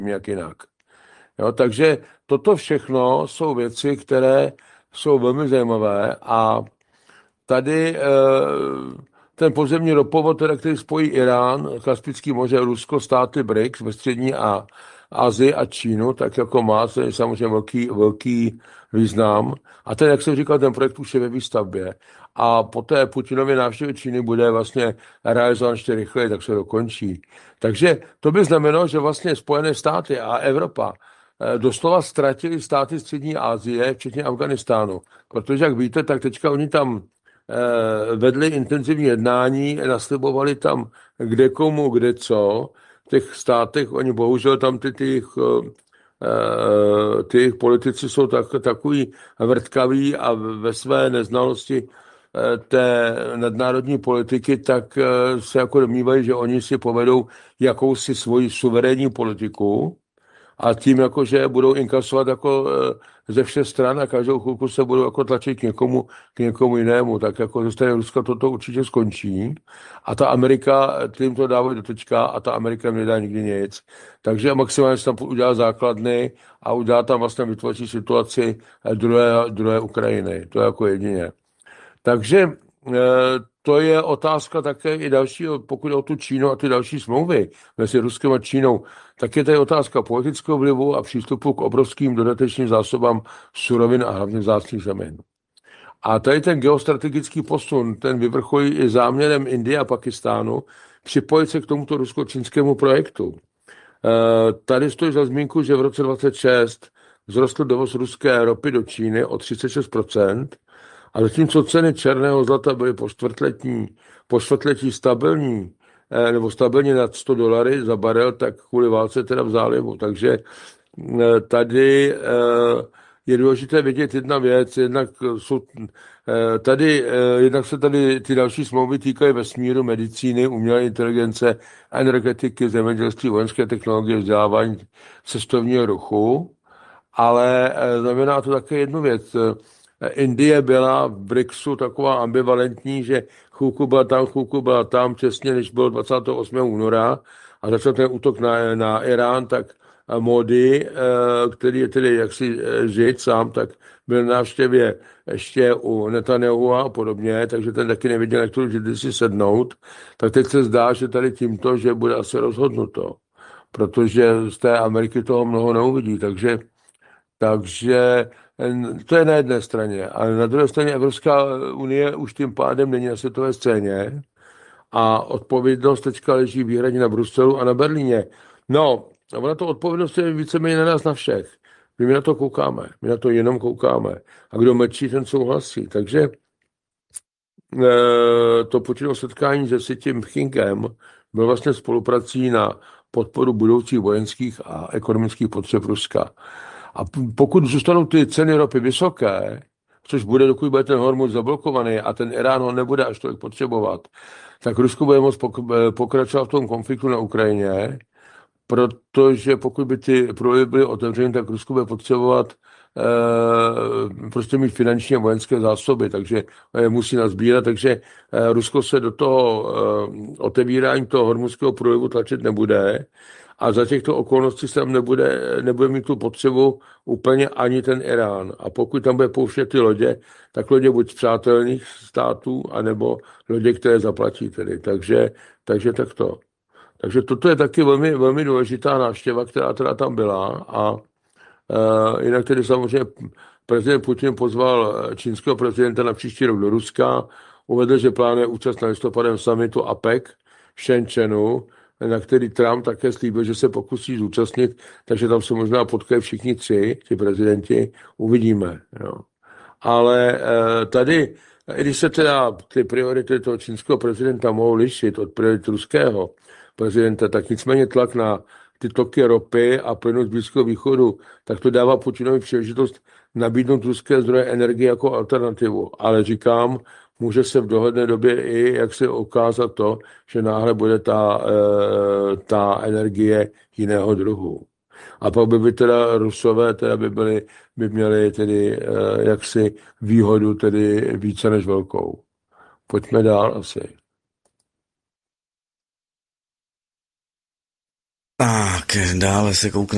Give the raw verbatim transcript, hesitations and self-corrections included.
jak jinak. Jo, takže toto všechno jsou věci, které jsou velmi zajímavé a tady e, ten pozemní ropovod, teda, který spojí Irán, Kaspický moře, Rusko, státy B R I C S ve střední a Asii a Čínu, tak jako má, to je samozřejmě velký, velký význam. A ten, jak jsem říkal, ten projekt už je ve výstavbě. A po té Putinově návštěvě Číny bude vlastně realizován ještě rychleji, tak se dokončí. Takže to by znamenalo, že vlastně Spojené státy a Evropa doslova ztratili státy střední Asie, včetně Afganistánu. Protože, jak víte, tak teďka oni tam vedli intenzivní jednání, naslibovali tam kde komu, kde co. V těch státech, oni bohužel tam ty, ty, jich, ty jich politici jsou tak, takový vrtkaví a ve své neznalosti té nadnárodní politiky, tak se jako domnívají, že oni si povedou jakousi svoji suverénní politiku a tím, jako, že budou inkasovat jako ze všech stran a každou chvilku se budou jako tlačit k někomu, k někomu jinému, tak jako ze strany Ruska toto určitě skončí a ta Amerika, tím to dávají do tečka a ta Amerika jim nedá nikdy nic. Takže maximálně se tam udělá základny a udělá tam vlastně vytvoří situaci druhé, druhé Ukrajiny. To je jako jedině. Takže to je otázka také i dalšího, pokud je o tu Čínu a ty další smlouvy mezi Ruskem a Čínou, tak je tady otázka politického vlivu a přístupu k obrovským dodatečným zásobám surovin a hlavně vzácných zemin. A tady ten geostrategický posun, ten vyvrcholí i záměrem Indie a Pakistánu připojit se k tomuto rusko-čínskému projektu. Tady stojí za zmínku, že v roce dvacet šest vzrostl dovoz ruské ropy do Číny o třicet šest procent, a zatímco ceny černého zlata byly po čtvrtletí, po čtvrtletí stabilní, nebo stabilně nad sto dolary za barel, tak kvůli válce teda v zálivu. Takže tady je důležité vidět jedna věc, jednak, jsou, tady, jednak se tady ty další smlouvy týkají vesmíru, medicíny, umělé inteligence, energetiky, zemědělství, vojenské technologie, vzdělávání, cestovního ruchu, ale znamená to také jednu věc. Indie byla v BRICSu taková ambivalentní, že chvilku byla tam, chvilku byla tam, přesně než bylo dvacátého osmého února a začal ten útok na, na Irán, tak Modi, který je tedy jaksi žid sám, tak byl na návštěvě ještě u Netanyahu a podobně, takže ten taky nevěděl, jak to židy si sednout. Tak teď se zdá, že tady tímto, že bude asi rozhodnuto, protože z té Ameriky toho mnoho neuvidí, takže takže to je na jedné straně. A na druhé straně Evropská unie už tím pádem není na světové scéně a odpovědnost teďka leží výhradně na Bruselu a na Berlíně. No, a ona to odpovědnost je víceméně na nás na všech. My na to koukáme, my na to jenom koukáme. A kdo mlčí, ten souhlasí. Takže e, to Putinovo setkání se Xi Jinpingem bylo vlastně spoluprací na podporu budoucích vojenských a ekonomických potřeb Ruska. A pokud zůstanou ty ceny ropy vysoké, což bude, dokud bude ten Hormuz zablokovaný a ten Irán ho nebude až tolik potřebovat, tak Rusko bude moct pokračovat v tom konfliktu na Ukrajině, protože pokud by ty průlivy byly otevřeny, tak Rusko bude potřebovat e, prostě mít finanční a vojenské zásoby, takže e, musí nazbírat, takže e, Rusko se do toho e, otevírání toho hormuzského průlivu tlačit nebude. A za těchto okolností se tam nebude, nebude mít tu potřebu úplně ani ten Irán. A pokud tam bude pouštět ty lodě, tak lodě buď z přátelných států, anebo lodě, které zaplatí tedy. Takže, takže takto. Takže toto je taky velmi, velmi důležitá návštěva, která teda tam byla. A e, jinak tedy samozřejmě prezident Putin pozval čínského prezidenta na příští rok do Ruska. Uvedl, že plánuje účast na listopadovém summitu APEC v Shenzhenu, na který Trump také slíbil, že se pokusí zúčastnit, takže tam se možná potkají všichni tři, ti prezidenti, uvidíme. Jo. Ale e, tady, i když se teda ty priority toho čínského prezidenta mohou lišit od priorit ruského prezidenta, tak nicméně tlak na ty toky ropy a plynu z Blízkého východu, tak to dává Putinovi příležitost nabídnout ruské zdroje energie jako alternativu. Ale říkám, může se v dohledné době i jak se ukázat to, že náhle bude ta, e, ta energie jiného druhu. A pak by, by teda Rusové teda by, byli, by měli tedy e, jaksi výhodu tedy více než velkou. Pojďme dál asi. Tak, dále se koukne